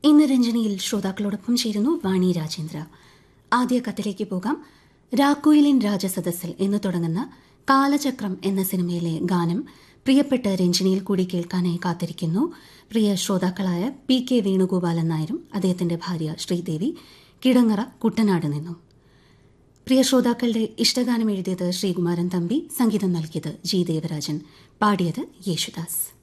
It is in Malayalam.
ഇന്ന് രഞ്ജനിയിൽ ശ്രോതാക്കളോടൊപ്പം ചേരുന്നു വാണി രാജേന്ദ്ര. ആദ്യ കത്തിലേക്ക് പോകാം. രാക്കുയിലിൻ രാജസദസ്സിൽ എന്ന് തുടങ്ങുന്ന കാലചക്രം എന്ന സിനിമയിലെ ഗാനം പ്രിയപ്പെട്ട രഞ്ജനിയിൽ കൂടി കേൾക്കാനായി കാത്തിരിക്കുന്നു പ്രിയ ശ്രോതാക്കളായ PK വേണുഗോപാലൻ നായരും അദ്ദേഹത്തിന്റെ ഭാര്യ ശ്രീദേവി, കിടങ്ങറ, കുട്ടനാട് നിന്നും. പ്രിയ ശ്രോതാക്കളുടെ ഇഷ്ടഗാനം എഴുതിയത് ശ്രീകുമാരൻ തമ്പി, സംഗീതം നൽകിയത് G ദേവരാജൻ, പാടിയത് യേശുദാസ്.